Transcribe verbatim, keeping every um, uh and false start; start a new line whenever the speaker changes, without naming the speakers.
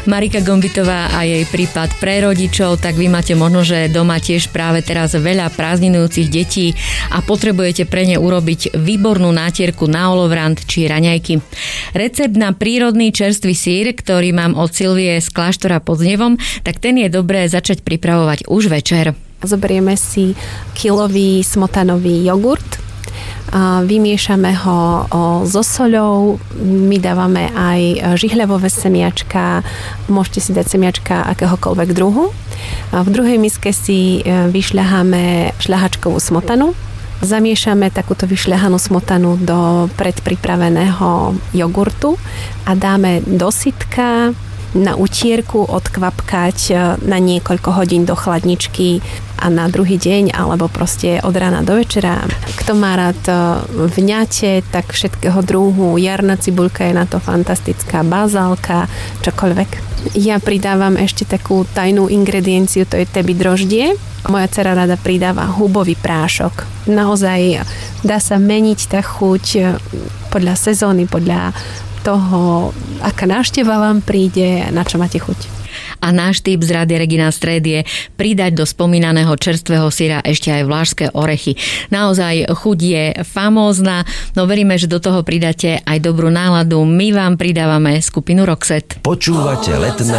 Marika Gombitová a jej prípad pre rodičov, tak vy máte možno, že doma tiež práve teraz veľa prázdninujúcich detí a potrebujete pre ne urobiť výbornú nátierku na olovrant či raňajky. Recept na prírodný čerstvý syr, ktorý mám od Silvie z kláštora pod Znevom, tak ten je dobré začať pripravovať už večer.
Zoberieme si kilový smotanový jogurt, vymiešame ho so soľou, my dávame aj žihľavové semiačka, môžete si dať semiačka akéhokoľvek druhu. V druhej miske si vyšľaháme šľahačkovú smotanu, zamiešame takúto vyšľahanú smotanu do predpripraveného jogurtu a dáme do sytka na utierku odkvapkať na niekoľko hodín do chladničky a na druhý deň, alebo proste od rána do večera. Kto má rád vňate, tak všetkého druhu. Jarná cibuľka je na to fantastická, bazálka, čokoľvek. Ja pridávam ešte takú tajnú ingredienciu, to je tebi droždie. Moja dcera rada pridáva hubový prášok. Naozaj dá sa meniť tá chuť podľa sezóny, podľa toho, aká návšteva vám príde, na čo máte chuť.
A náš tip z Rádia Regina Stred je pridať do spomínaného čerstvého syra ešte aj vlášské orechy. Naozaj chuť je famózna, no veríme, že do toho pridáte aj dobrú náladu. My vám pridávame skupinu Roxette.
Počúvate letné